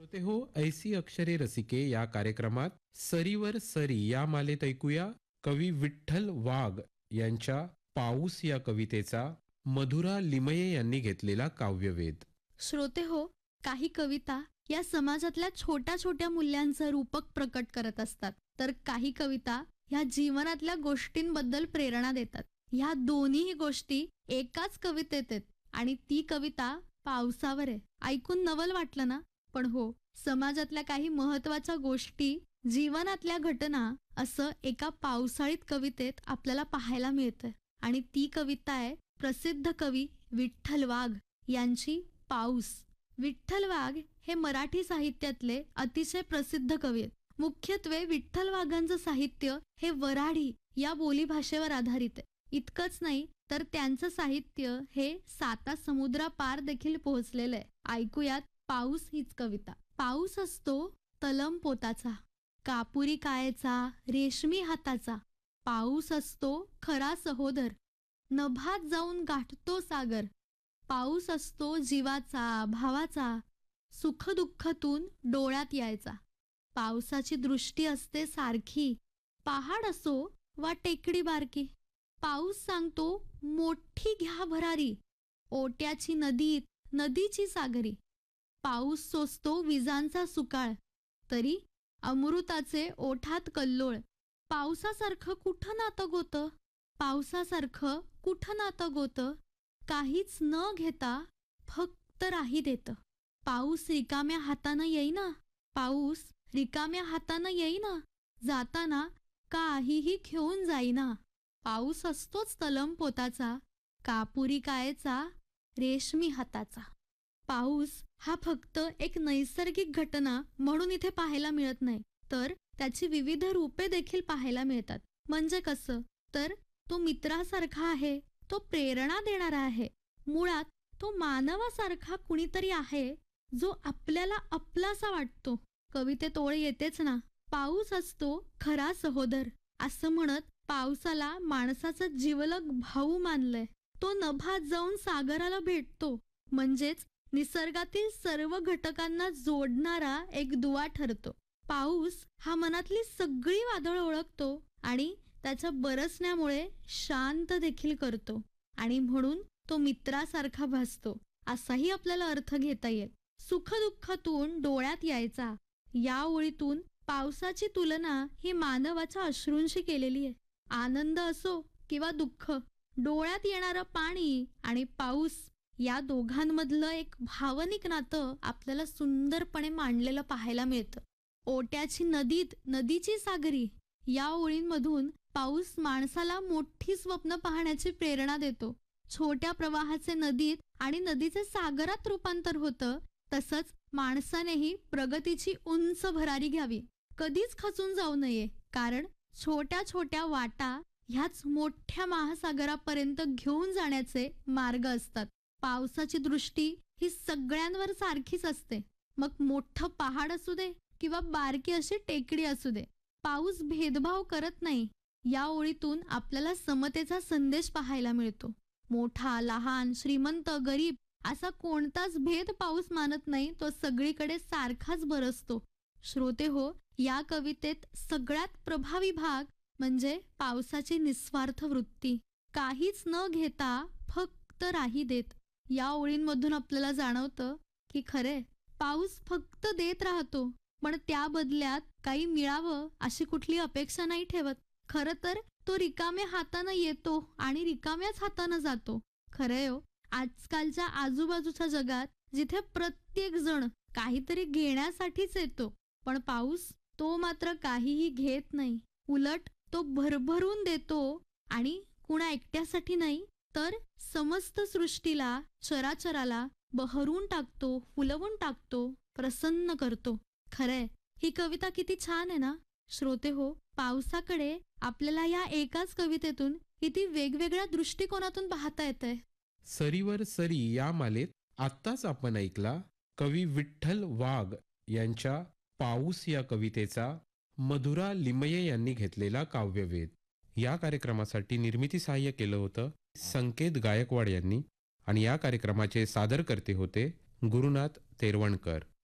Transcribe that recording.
श्रोते हो, ऐसी अक्षरे रसिके या कार्यक्रमात सरीवर सरी या मालेत ऐकूया कवी विठ्ठल वाघ यांच्या पाऊस या कवितेचा मधुरा लिमये यांनी घेतलेला काव्यवेध. श्रोते हो, काही कविता या समाजातल्या छोट्या छोट्या मूल्यांचं रूपक प्रकट करत असतात, तर काही कविता ह्या जीवनातल्या गोष्टींबद्दल प्रेरणा देतात. ह्या दोन्ही गोष्टी एकाच कवितेत आहेत आणि ती कविता पावसावर आहे. ऐकून नवल वाटलं ना? पण हो, समाजातल्या काही महत्वाच्या गोष्टी, जीवनातल्या घटना असं एका पावसाळीत कवितेत आपल्याला पाहायला मिळतं. आणि ती कविता आहे प्रसिद्ध कवी विठ्ठल वाघ यांची पाऊस. विठ्ठल वाघ हे मराठी साहित्यातले अतिशय प्रसिद्ध कवी आहेत. मुख्यत्वे विठ्ठल वाघांचं साहित्य हे वऱ्हाडी या बोलीभाषेवर आधारित आहे. इतकंच नाही तर त्यांचं साहित्य हे साता समुद्रापार देखील पोहोचलेलं आहे. ऐकूयात पाऊस हीच कविता. पाऊस असतो तलम पोताचा, कापुरी कायेचा, रेशमी हाताचा. पाऊस असतो खरा सहोदर, नभात जाऊन गाठतो सागर. पाऊस असतो जीवाचा, भावाचा, सुखदुःखातून डोळ्यात यायचा. पावसाची दृष्टी असते सारखी, पहाड असो वा टेकडी बारकी. पाऊस सांगतो मोठी घ्या भरारी, ओट्याची नदीत नदीची सागरी. पाऊस सोसतो विजांचा सुकाळ, तरी अमृताचे ओठात कल्लोळ. पावसासारखं कुठं नातं गोतं, पावसासारखं कुठं नातं गोतं. काहीच न घेता फक्त राही देतं. पाऊस रिकाम्या हातानं येईना, पाऊस रिकाम्या हातानं येईना. जाताना काहीही घेऊन जाईना. पाऊस असतोच तलम पोताचा, कापुरी कायेचा, रेशमी हाताचा. पाऊस हा फक्त एक नैसर्गिक घटना म्हणून इथे पाहायला मिळत नाही, तर त्याची विविध रूपे देखील पाहायला मिळतात. म्हणजे कसं? तर तो मित्रासारखा आहे, तो प्रेरणा देणारा आहे. मुळात तो मानवासारखा कुणीतरी आहे जो आपल्याला आपलासा वाटतो. कवितेत ओळ येतेच ना, पाऊस असतो खरा सहोदर. असं म्हणत पावसाला माणसाचा जिवलग भाऊ मानलंय. तो नभात जाऊन सागराला भेटतो, म्हणजेच निसर्गातील सर्व घटकांना जोडणारा एक दुवा ठरतो. पाऊस हा मनातली सगळी वादळ ओळखतो आणि त्याच्या बरसण्यामुळे शांत देखील करतो. आणि म्हणून तो मित्रासारखा भासतो, असाही आपल्याला अर्थ घेता येईल. सुखदुःखातून डोळ्यात यायचा या ओळीतून पावसाची तुलना ही मानवाच्या अश्रूंशी केलेली आहे. आनंद असो किंवा दुःख, डोळ्यात येणारं पाणी आणि पाऊस या दोघांमधलं एक भावनिक नातं आपल्याला सुंदरपणे मांडलेलं पाहायला मिळतं. ओट्याची नदीत नदीची सागरी या ओळींमधून पाऊस माणसाला मोठी स्वप्न पाहण्याची प्रेरणा देतो. छोट्या प्रवाहाचे नदीत आणि नदीचे सागरात रूपांतर होतं. तसंच माणसानेही प्रगतीची उंच भरारी घ्यावी, कधीच खचून जाऊ नये, कारण छोट्या छोट्या वाटा ह्याच मोठ्या महासागरापर्यंत घेऊन जाण्याचे मार्ग असतात. पावसाची दृष्टी ही सगळ्यांवर सारखीच असते, मग मोठं पहाड असू दे किंवा बारकी अशी टेकडी असू दे. पाऊस भेदभाव करत नाही. या ओळीतून आपल्याला समतेचा संदेश पाहायला मिळतो. मोठा लहान, श्रीमंत गरीब असा कोणताच भेद पाऊस मानत नाही. तो सगळीकडे सारखाच बरसतो. श्रोते हो, या कवितेत सगळ्यात प्रभावी भाग म्हणजे पावसाची निस्वार्थ वृत्ती. काहीच न घेता फक्त राही देत. या ओळींमधून आपल्याला जाणवतं की खरे पाऊस फक्त देत राहतो, पण त्या बदल्यात काही मिळावं अशी कुठली अपेक्षा नाही ठेवत. खरं तर तो रिकाम्या हातानं येतो आणि रिकाम्याच हातानं जातो. खरंय हो, आजकालच्या आजूबाजूच्या जगात जिथे प्रत्येक जण काहीतरी घेण्यासाठीच येतो, पण पाऊस तो मात्र काहीही घेत नाही. उलट तो भरभरून देतो आणि कुणा एकट्यासाठी नाही, तर समस्त सृष्टीला, चराचराला बहरून टाकतो, फुलवून टाकतो, प्रसन्न करतो. खरंय, ही कविता किती छान आहे ना? श्रोते हो, पावसाकडे आपल्याला या एकाच कवितेतून किती वेगवेगळ्या दृष्टिकोनातून पाहता येतंय. सरीवर सरी या मालेत आत्ताच आपण ऐकला कवी विठ्ठल वाघ यांच्या पाऊस या कवितेचा मधुरा लिमये यांनी घेतलेला काव्यवेध. या कार्यक्रमासाठी निर्मिती सहाय्य केलं होतं संकेत गायकवाड यांनी आणि या कार्यक्रमाचे सादरकर्ते होते गुरुनाथ तेरवणकर.